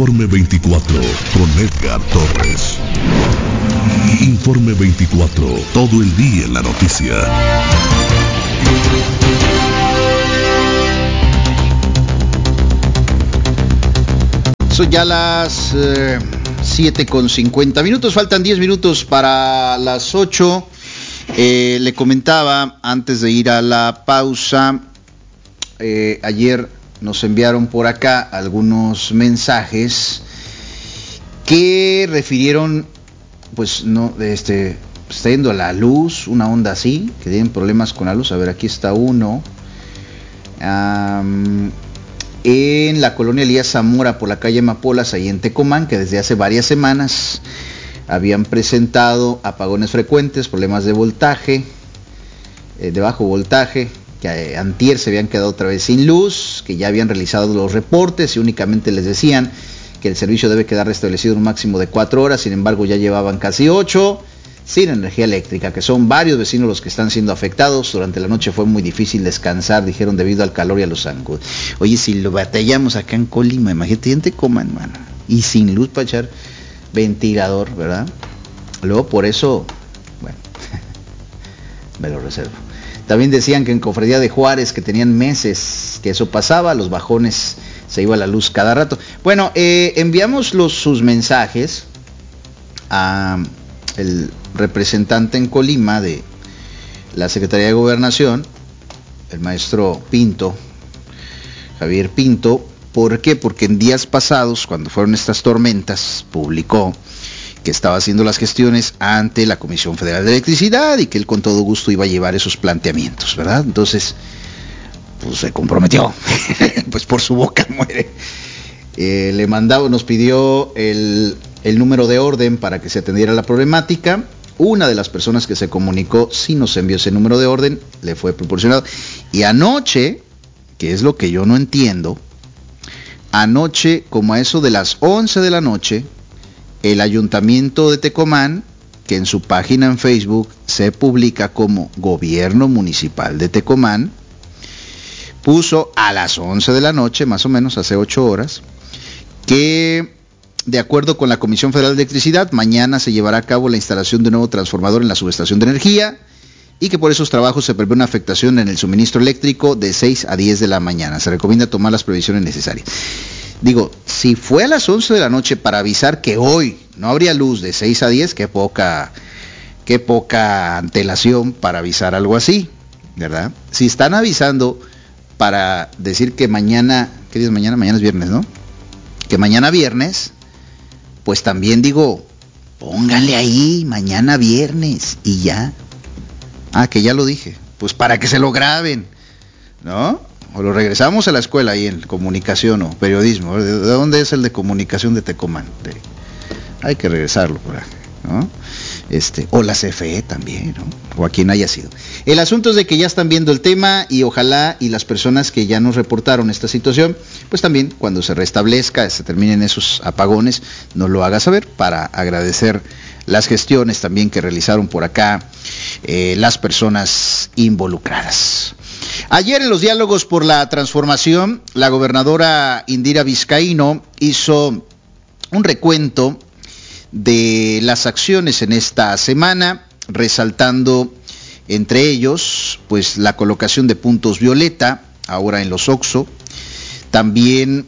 Informe 24 con Edgar Torres. Informe 24, todo el día en la noticia. Son ya las 7:50. Faltan 10 minutos para las 8. Le comentaba antes de ir a la pausa, ayer nos enviaron por acá algunos mensajes que refirieron, pues no, está yendo la luz, una onda así, que tienen problemas con la luz. A ver, aquí está uno. En la colonia Elías Zamora, por la calle Amapolas, ahí en Tecomán, que desde hace varias semanas habían presentado apagones frecuentes, problemas de voltaje, de bajo voltaje, que antier se habían quedado otra vez sin luz, que ya habían realizado los reportes y únicamente les decían que el servicio debe quedar restablecido en un máximo de 4 horas, sin embargo ya llevaban casi 8 sin energía eléctrica, que son varios vecinos los que están siendo afectados. Durante la noche fue muy difícil descansar, dijeron, debido al calor y a los zancudos. Oye, si lo batallamos acá en Colima, imagínate, en Tecomán, mano, y sin luz para echar ventilador, ¿verdad? Luego por eso, bueno, me lo reservo. También decían que en Cofradía de Juárez, que tenían meses que eso pasaba, los bajones, se iba la luz cada rato. Bueno, enviamos sus mensajes a el representante en Colima de la Secretaría de Gobernación, el maestro Pinto, Javier Pinto. ¿Por qué? Porque en días pasados, cuando fueron estas tormentas, publicó que estaba haciendo las gestiones ante la Comisión Federal de Electricidad y que él con todo gusto iba a llevar esos planteamientos, ¿verdad? Entonces, pues se comprometió, pues por su boca muere. Le mandaba, nos pidió el número de orden para que se atendiera la problemática. Una de las personas que se comunicó sí nos envió ese número de orden, le fue proporcionado. Y anoche, que es lo que yo no entiendo, anoche, como a eso de las 11 de la noche, el Ayuntamiento de Tecomán, que en su página en Facebook se publica como Gobierno Municipal de Tecomán, puso a las 11 de la noche, más o menos hace 8 horas, que de acuerdo con la Comisión Federal de Electricidad, mañana se llevará a cabo la instalación de un nuevo transformador en la subestación de energía y que por esos trabajos se prevé una afectación en el suministro eléctrico de 6 a 10 de la mañana. Se recomienda tomar las previsiones necesarias. Digo, si fue a las 11 de la noche para avisar que hoy no habría luz de 6 a 10, qué poca antelación para avisar algo así, ¿verdad? Si están avisando para decir que mañana, ¿qué día es mañana? Mañana es viernes, ¿no? Que mañana viernes, pues también digo, pónganle ahí, mañana viernes, y ya. Ah, que ya lo dije, pues para que se lo graben, ¿no? O lo regresamos a la escuela ahí en comunicación o periodismo. ¿De dónde es el de comunicación de Tecomán? Hay que regresarlo por ahí, ¿no? O la CFE también, ¿no? O a quien haya sido. El asunto es de que ya están viendo el tema y ojalá y las personas que ya nos reportaron esta situación, pues también cuando se restablezca, se terminen esos apagones, nos lo haga saber para agradecer las gestiones también que realizaron por acá las personas involucradas. Ayer en los diálogos por la transformación, la gobernadora Indira Vizcaíno hizo un recuento de las acciones en esta semana, resaltando entre ellos pues la colocación de puntos violeta ahora en los OXXO, también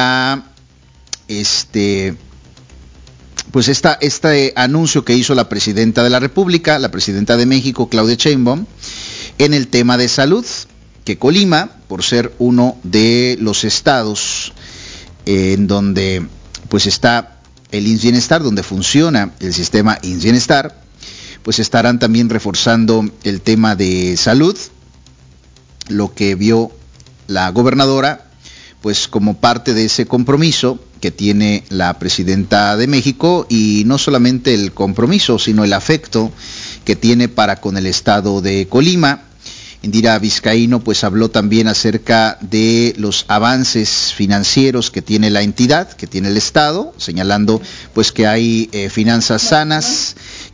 pues este anuncio que hizo la presidenta de la República, la presidenta de México, Claudia Sheinbaum, en el tema de salud, que Colima, por ser uno de los estados en donde pues está el IMSS Bienestar, donde funciona el sistema IMSS Bienestar, pues estarán también reforzando el tema de salud, lo que vio la gobernadora, pues como parte de ese compromiso que tiene la presidenta de México, y no solamente el compromiso, sino el afecto que tiene para con el estado de Colima. Indira Vizcaíno pues habló también acerca de los avances financieros que tiene la entidad, que tiene el estado, señalando pues que hay finanzas sanas,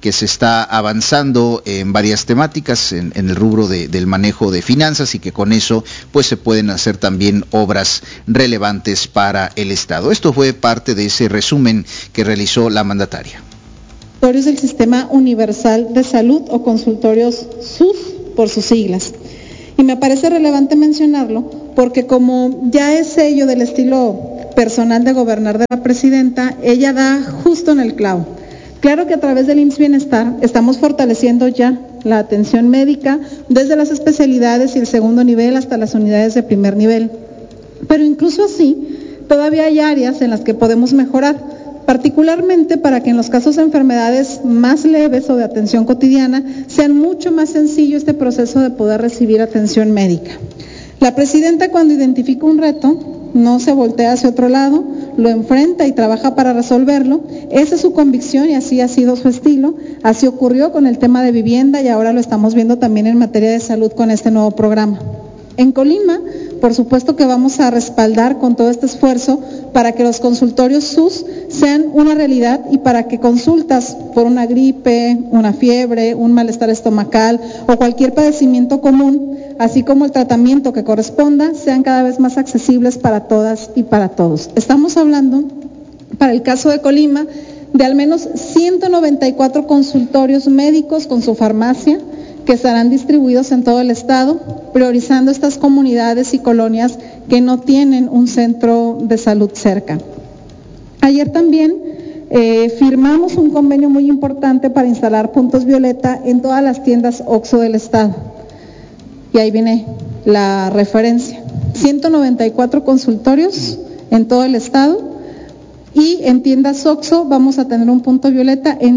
que se está avanzando en varias temáticas en el rubro del manejo de finanzas y que con eso pues se pueden hacer también obras relevantes para el Estado. Esto fue parte de ese resumen que realizó la mandataria. Del Sistema Universal de Salud o consultorios SUS por sus siglas. Y me parece relevante mencionarlo porque como ya es sello del estilo personal de gobernar de la presidenta, ella da justo en el clavo. Claro que a través del IMSS Bienestar estamos fortaleciendo ya la atención médica desde las especialidades y el segundo nivel hasta las unidades de primer nivel. Pero incluso así, todavía hay áreas en las que podemos mejorar, particularmente para que en los casos de enfermedades más leves o de atención cotidiana sean mucho más sencillo este proceso de poder recibir atención médica. La presidenta, cuando identifica un reto, no se voltea hacia otro lado, lo enfrenta y trabaja para resolverlo. Esa es su convicción y así ha sido su estilo. Así ocurrió con el tema de vivienda y ahora lo estamos viendo también en materia de salud con este nuevo programa. En Colima, por supuesto que vamos a respaldar con todo este esfuerzo para que los consultorios SUS sean una realidad y para que consultas por una gripe, una fiebre, un malestar estomacal o cualquier padecimiento común, así como el tratamiento que corresponda, sean cada vez más accesibles para todas y para todos. Estamos hablando, para el caso de Colima, de al menos 194 consultorios médicos con su farmacia, que estarán distribuidos en todo el estado, priorizando estas comunidades y colonias que no tienen un centro de salud cerca. Ayer también firmamos un convenio muy importante para instalar puntos violeta en todas las tiendas OXXO del estado. Y ahí viene la referencia. 194 consultorios en todo el estado y en tiendas OXXO vamos a tener un punto violeta en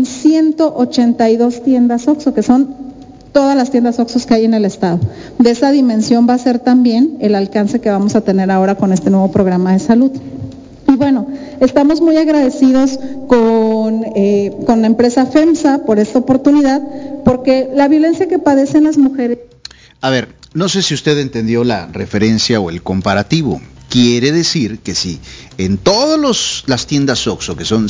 182 tiendas OXXO, que son todas las tiendas OXXO que hay en el estado. De esa dimensión va a ser también el alcance que vamos a tener ahora con este nuevo programa de salud. Y bueno, estamos muy agradecidos con la empresa FEMSA por esta oportunidad, porque la violencia que padecen las mujeres... A ver, no sé si usted entendió la referencia o el comparativo. Quiere decir que si en todas las tiendas OXXO, que son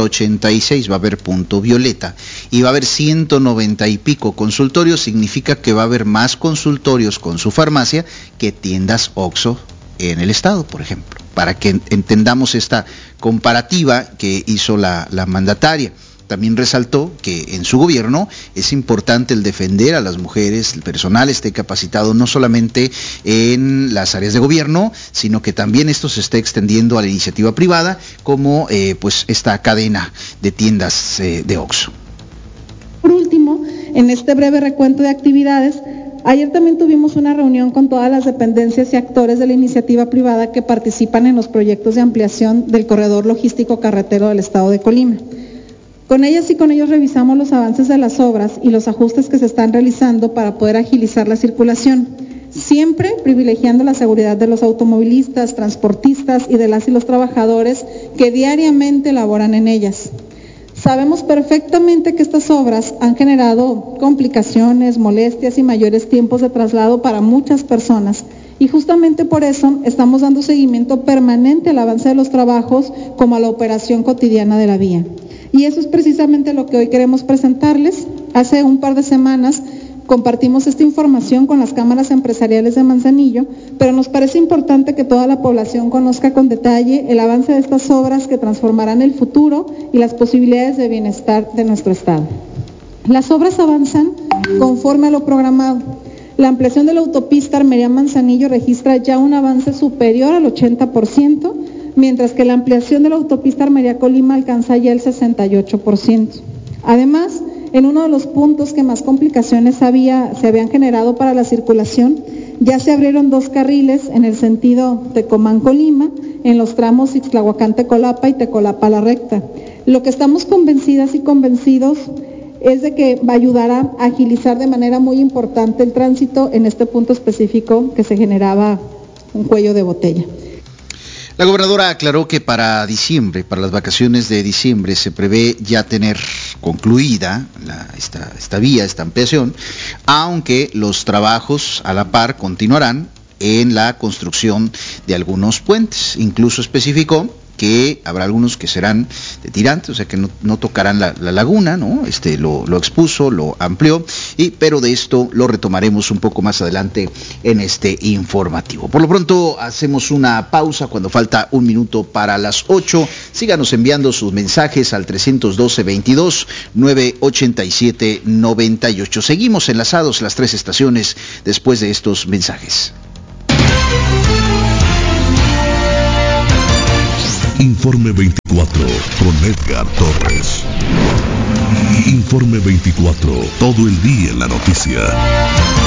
186, va a haber punto violeta y va a haber 190 y pico consultorios, significa que va a haber más consultorios con su farmacia que tiendas OXXO en el estado, por ejemplo, para que entendamos esta comparativa que hizo la mandataria. También resaltó que en su gobierno es importante el defender a las mujeres, el personal esté capacitado no solamente en las áreas de gobierno, sino que también esto se esté extendiendo a la iniciativa privada, como pues esta cadena de tiendas de OXXO. Por último, en este breve recuento de actividades, ayer también tuvimos una reunión con todas las dependencias y actores de la iniciativa privada que participan en los proyectos de ampliación del corredor logístico carretero del estado de Colima. Con ellas y con ellos revisamos los avances de las obras y los ajustes que se están realizando para poder agilizar la circulación, siempre privilegiando la seguridad de los automovilistas, transportistas y de las y los trabajadores que diariamente laboran en ellas. Sabemos perfectamente que estas obras han generado complicaciones, molestias y mayores tiempos de traslado para muchas personas. Y justamente por eso estamos dando seguimiento permanente al avance de los trabajos como a la operación cotidiana de la vía. Y eso es precisamente lo que hoy queremos presentarles. Hace un par de semanas compartimos esta información con las cámaras empresariales de Manzanillo, pero nos parece importante que toda la población conozca con detalle el avance de estas obras que transformarán el futuro y las posibilidades de bienestar de nuestro estado. Las obras avanzan conforme a lo programado. La ampliación de la autopista Armería-Manzanillo registra ya un avance superior al 80%, mientras que la ampliación de la autopista Armería-Colima alcanza ya el 68%. Además, en uno de los puntos que más complicaciones se habían generado para la circulación, ya se abrieron 2 carriles en el sentido Tecomán-Colima, en los tramos Ixtlahuacán-Tecolapa y Tecolapa-La Recta. Lo que estamos convencidas y convencidos es de que va a ayudar a agilizar de manera muy importante el tránsito en este punto específico que se generaba un cuello de botella. La gobernadora aclaró que para diciembre, para las vacaciones de diciembre, se prevé ya tener concluida esta vía, esta ampliación, aunque los trabajos a la par continuarán en la construcción de algunos puentes. Incluso especificó que habrá algunos que serán de tirantes, o sea que no tocarán la laguna, ¿no? Lo expuso, lo amplió, pero de esto lo retomaremos un poco más adelante en este informativo. Por lo pronto hacemos una pausa cuando falta 1 minuto para las 8. Síganos enviando sus mensajes al 312-22-987-98. Seguimos enlazados las 3 estaciones después de estos mensajes. Informe 24 con Edgar Torres. Informe 24, todo el día en la noticia.